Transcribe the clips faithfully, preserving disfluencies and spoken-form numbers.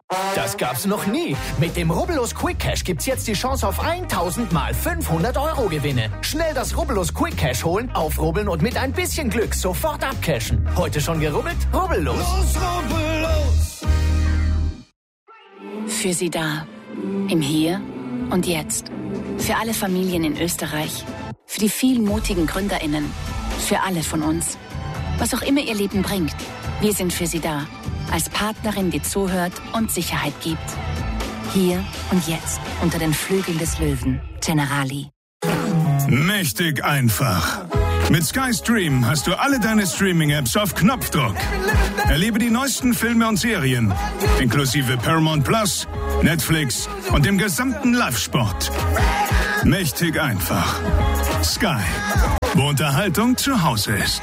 Das gab's noch nie. Mit dem Rubbellos Quick Cash gibt's jetzt die Chance auf tausend mal fünfhundert Euro Gewinne. Schnell das Rubbellos Quick Cash holen, aufrubbeln und mit ein bisschen Glück sofort abcashen. Heute schon gerubbelt? Rubbellos. Los, rubbellos. Für Sie da. Im Hier und Jetzt. Für alle Familien in Österreich. Für die vielen mutigen GründerInnen. Für alle von uns. Was auch immer Ihr Leben bringt. Wir sind für Sie da. Als Partnerin, die zuhört und Sicherheit gibt. Hier und jetzt, unter den Flügeln des Löwen. Generali. Mächtig einfach. Mit Sky Stream hast du alle deine Streaming-Apps auf Knopfdruck. Erlebe die neuesten Filme und Serien, inklusive Paramount Plus, Netflix und dem gesamten Live-Sport. Mächtig einfach. Sky, wo Unterhaltung zu Hause ist.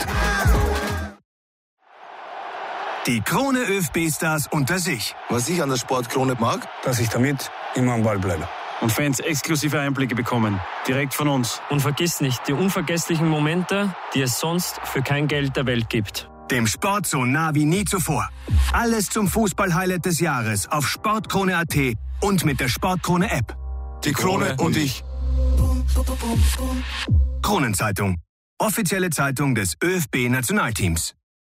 Die Krone ÖFB-Stars unter sich. Was ich an der Sportkrone mag, dass ich damit immer am Ball bleibe. Und Fans exklusive Einblicke bekommen, direkt von uns. Und vergiss nicht, die unvergesslichen Momente, die es sonst für kein Geld der Welt gibt. Dem Sport so nah wie nie zuvor. Alles zum Fußball-Highlight des Jahres auf sportkrone punkt at und mit der Sportkrone-App. Die Krone und ich. Kronenzeitung. Offizielle Zeitung des ÖFB-Nationalteams.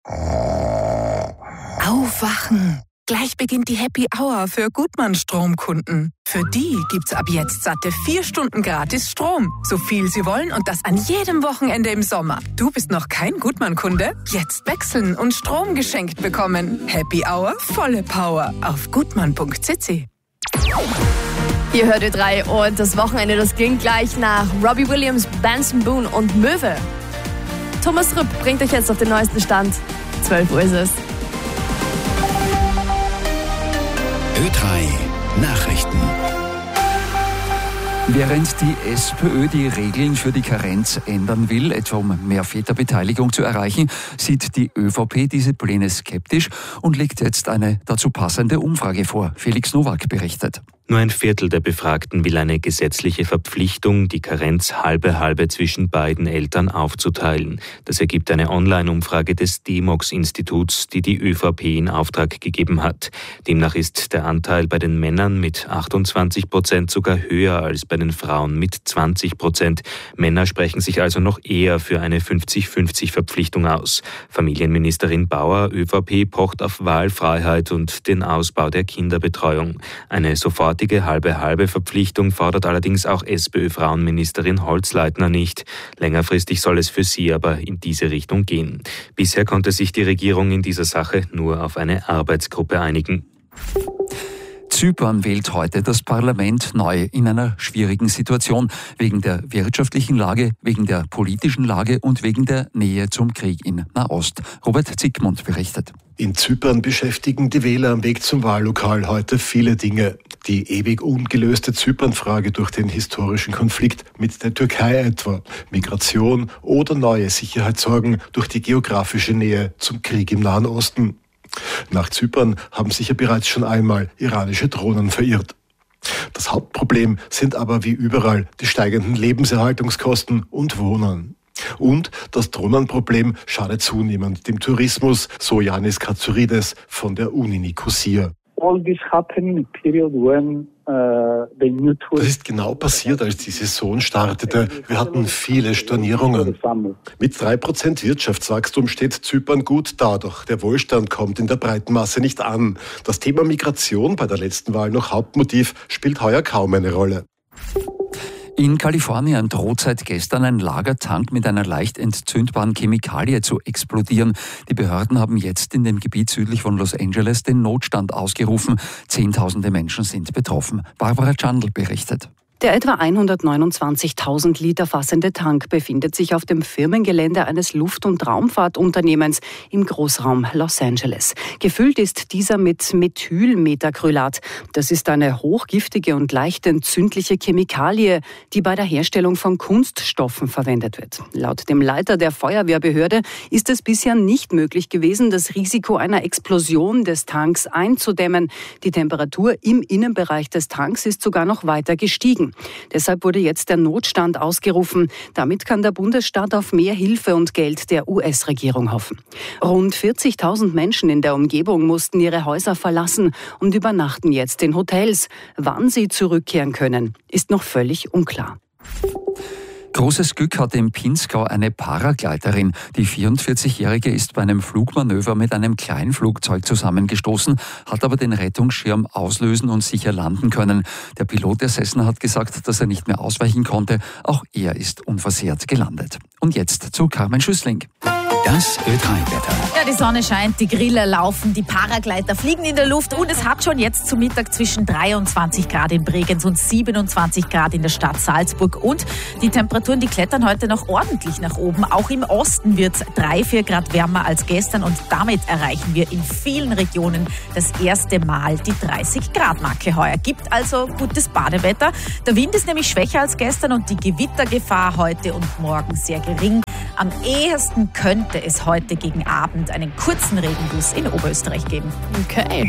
Aufwachen! Gleich beginnt die Happy Hour für Gutmann-Stromkunden. Für die gibt's ab jetzt satte vier Stunden gratis Strom. So viel sie wollen und das an jedem Wochenende im Sommer. Du bist noch kein Gutmann-Kunde? Jetzt wechseln und Strom geschenkt bekommen. Happy Hour, volle Power auf gutmann punkt c c. Ihr hört Ö drei und das Wochenende, das klingt gleich nach Robbie Williams, Benson Boone und Möwe. Thomas Rüpp bringt euch jetzt auf den neuesten Stand. zwölf Uhr ist es. Ö drei Nachrichten. Während die SPÖ die Regeln für die Karenz ändern will, etwa um mehr Väterbeteiligung zu erreichen, sieht die ÖVP diese Pläne skeptisch und legt jetzt eine dazu passende Umfrage vor. Felix Nowak berichtet. Nur ein Viertel der Befragten will eine gesetzliche Verpflichtung, die Karenz halbe halbe zwischen beiden Eltern aufzuteilen. Das ergibt eine Online-Umfrage des D M O X-Instituts, die die ÖVP in Auftrag gegeben hat. Demnach ist der Anteil bei den Männern mit achtundzwanzig Prozent sogar höher als bei den Frauen mit zwanzig Prozent. Männer sprechen sich also noch eher für eine fünfzig fünfzig Verpflichtung aus. Familienministerin Bauer, ÖVP, pocht auf Wahlfreiheit und den Ausbau der Kinderbetreuung. Eine sofort Halbe-Halbe-Verpflichtung fordert allerdings auch SPÖ-Frauenministerin Holzleitner nicht. Längerfristig soll es für sie aber in diese Richtung gehen. Bisher konnte sich die Regierung in dieser Sache nur auf eine Arbeitsgruppe einigen. Zypern wählt heute das Parlament neu in einer schwierigen Situation. Wegen der wirtschaftlichen Lage, wegen der politischen Lage und wegen der Nähe zum Krieg in Nahost. Robert Zickmund berichtet. In Zypern beschäftigen die Wähler am Weg zum Wahllokal heute viele Dinge. Die ewig ungelöste Zypernfrage durch den historischen Konflikt mit der Türkei etwa, Migration oder neue Sicherheitssorgen durch die geografische Nähe zum Krieg im Nahen Osten. Nach Zypern haben sich ja bereits schon einmal iranische Drohnen verirrt. Das Hauptproblem sind aber wie überall die steigenden Lebenserhaltungskosten und Wohnen. Und das Drohnenproblem schadet zunehmend dem Tourismus, so Yanis Katsouridis von der Uni Nikosia. Das ist genau passiert, als die Saison startete. Wir hatten viele Stornierungen. Mit drei Prozent Wirtschaftswachstum steht Zypern gut da, doch der Wohlstand kommt in der breiten Masse nicht an. Das Thema Migration, bei der letzten Wahl noch Hauptmotiv, spielt heuer kaum eine Rolle. In Kalifornien droht seit gestern ein Lagertank mit einer leicht entzündbaren Chemikalie zu explodieren. Die Behörden haben jetzt in dem Gebiet südlich von Los Angeles den Notstand ausgerufen. Zehntausende Menschen sind betroffen. Barbara Chandl berichtet. Der etwa hundertneunundzwanzigtausend Liter fassende Tank befindet sich auf dem Firmengelände eines Luft- und Raumfahrtunternehmens im Großraum Los Angeles. Gefüllt ist dieser mit Methylmetacrylat. Das ist eine hochgiftige und leicht entzündliche Chemikalie, die bei der Herstellung von Kunststoffen verwendet wird. Laut dem Leiter der Feuerwehrbehörde ist es bisher nicht möglich gewesen, das Risiko einer Explosion des Tanks einzudämmen. Die Temperatur im Innenbereich des Tanks ist sogar noch weiter gestiegen. Folgen. Deshalb wurde jetzt der Notstand ausgerufen. Damit kann der Bundesstaat auf mehr Hilfe und Geld der U S-Regierung hoffen. Rund vierzigtausend Menschen in der Umgebung mussten ihre Häuser verlassen und übernachten jetzt in Hotels. Wann sie zurückkehren können, ist noch völlig unklar. Großes Glück hatte im Pinzgau eine Paragleiterin. Die vierundvierzigjährige ist bei einem Flugmanöver mit einem Kleinflugzeug zusammengestoßen, hat aber den Rettungsschirm auslösen und sicher landen können. Der Pilot der Cessna hat gesagt, dass er nicht mehr ausweichen konnte. Auch er ist unversehrt gelandet. Und jetzt zu Carmen Schüssling. Das Ö drei Wetter. Ja, die Sonne scheint, die Griller laufen, die Paragleiter fliegen in der Luft und es hat schon jetzt zu Mittag zwischen dreiundzwanzig Grad in Bregenz und siebenundzwanzig Grad in der Stadt Salzburg. Und die Temperaturen, die klettern heute noch ordentlich nach oben. Auch im Osten wird es drei, vier Grad wärmer als gestern und damit erreichen wir in vielen Regionen das erste Mal die dreißig Grad Marke heuer. Gibt also gutes Badewetter. Der Wind ist nämlich schwächer als gestern und die Gewittergefahr heute und morgen sehr gering. Am ehesten könnte es heute gegen Abend einen kurzen Regenguss in Oberösterreich geben. Okay.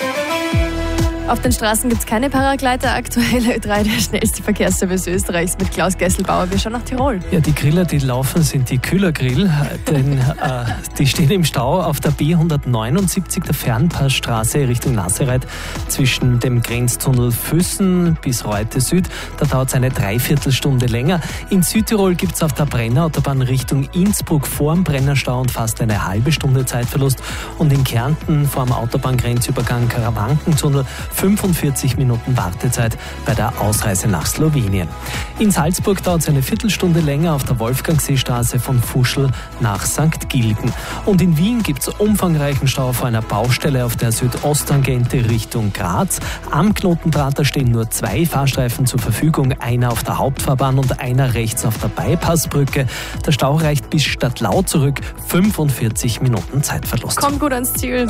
Auf den Straßen gibt es keine Paragleiter. Aktuell Ö drei, der schnellste Verkehrsservice Österreichs mit Klaus Gesselbauer. Wir schauen nach Tirol. Ja, die Griller, die laufen, sind die Kühlergrill, denn äh, die stehen im Stau auf der B hundertneunundsiebzig, der Fernpassstraße Richtung Nassereit zwischen dem Grenztunnel Füssen bis Reute Süd. Da dauert es eine Dreiviertelstunde länger. In Südtirol gibt es auf der Brennerautobahn Richtung Innsbruck vor dem Brennerstau und fast eine halbe Stunde Zeitverlust. Und in Kärnten vor dem Autobahngrenzübergang Karawankentunnel fünfundvierzig Minuten Wartezeit bei der Ausreise nach Slowenien. In Salzburg dauert es eine Viertelstunde länger auf der Wolfgangseestraße von Fuschl nach Sankt Gilgen. Und in Wien gibt es umfangreichen Stau vor einer Baustelle auf der Südosttangente Richtung Graz. Am Knotenprater stehen nur zwei Fahrstreifen zur Verfügung, einer auf der Hauptfahrbahn und einer rechts auf der Bypassbrücke. Der Stau reicht bis Stadtlau zurück, fünfundvierzig Minuten Zeitverlust. Kommt gut ans Ziel.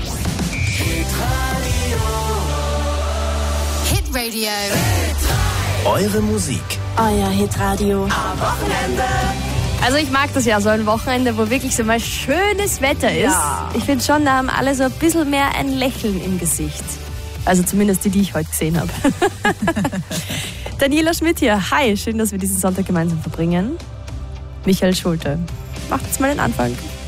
Radio. Eure Musik. Euer Hitradio. Am Wochenende. Also ich mag das ja, so ein Wochenende, wo wirklich so mal schönes Wetter ist. Ja. Ich finde schon, da haben alle so ein bisschen mehr ein Lächeln im Gesicht. Also zumindest die, die ich heute gesehen habe. Daniela Schmidt hier. Hi, schön, dass wir diesen Sonntag gemeinsam verbringen. Michael Schulte. Macht jetzt mal den Anfang.